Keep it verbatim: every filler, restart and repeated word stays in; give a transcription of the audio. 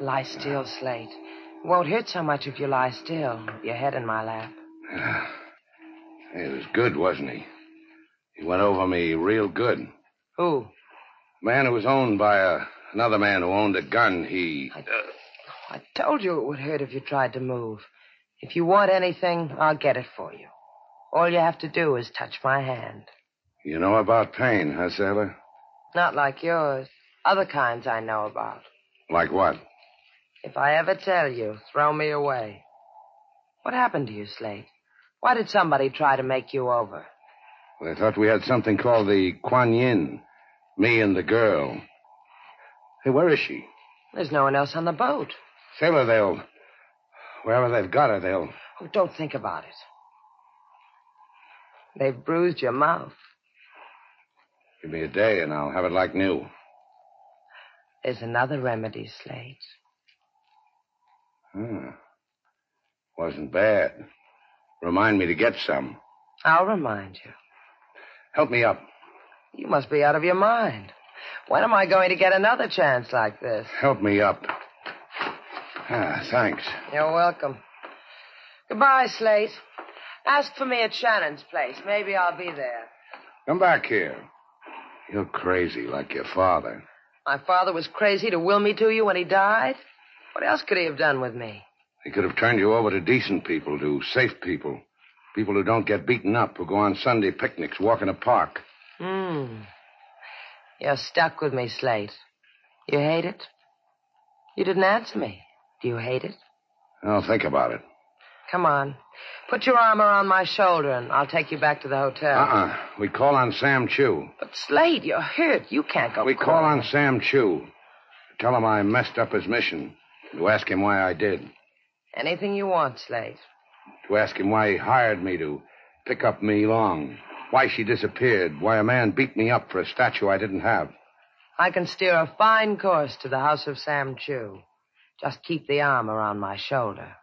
Lie still, Slate. It won't hurt so much if you lie still, with your head in my lap. Hey, it was good, wasn't he? He went over me real good. Who? Man who was owned by a, another man who owned a gun, he... I, uh... I told you it would hurt if you tried to move. If you want anything, I'll get it for you. All you have to do is touch my hand. You know about pain, huh, Sailor? Not like yours. Other kinds I know about. Like what? If I ever tell you, throw me away. What happened to you, Slate? Why did somebody try to make you over? Well, I thought we had something called the Kuan Yin. Me and the girl. Hey, where is she? There's no one else on the boat. Sailor, they'll... Wherever they've got her, they'll... Oh, don't think about it. They've bruised your mouth. Give me a day and I'll have it like new. There's another remedy, Slate. Hmm. Wasn't bad. Remind me to get some. I'll remind you. Help me up. You must be out of your mind. When am I going to get another chance like this? Help me up. Ah, thanks. You're welcome. Goodbye, Slate. Ask for me at Shannon's place. Maybe I'll be there. Come back here. You're crazy like your father. My father was crazy to will me to you when he died? What else could he have done with me? He could have turned you over to decent people, to safe people. People who don't get beaten up, who go on Sunday picnics, walk in a park. Hmm. You're stuck with me, Slate. You hate it? You didn't answer me. Do you hate it? I'll think about it. Come on. Put your arm around my shoulder and I'll take you back to the hotel. Uh-uh. We call on Sam Chu. But, Slate, you're hurt. You can't go. We call on Sam Chu. Tell him I messed up his mission. To ask him why I did. Anything you want, Slate. To ask him why he hired me to pick up Me Long. Why she disappeared. Why a man beat me up for a statue I didn't have. I can steer a fine course to the house of Sam Chu. Just keep the arm around my shoulder.